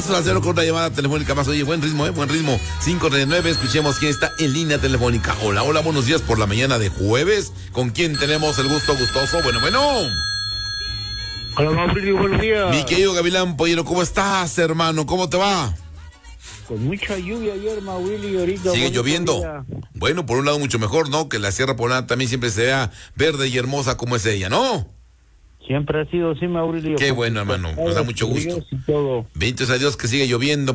A cero con una llamada telefónica más. Oye, buen ritmo, buen ritmo. 539, escuchemos quién está en línea telefónica. Hola, hola, buenos días por la mañana de jueves. ¿Con quién tenemos el gusto gustoso? Bueno. Hola, Mauricio, buenos días. Mi querido Gavilán Pollero, ¿cómo estás, hermano? ¿Cómo te va? Con mucha lluvia ayer, Mauricio, ahorita. Sigue lloviendo. Día. Bueno, por un lado mucho mejor, ¿no? Que la Sierra Poblana también siempre se vea verde y hermosa como es ella, ¿no? Siempre ha sido así, Mauricio. Qué bueno, hermano. Nos da mucho gusto. Benditos a Dios que sigue lloviendo.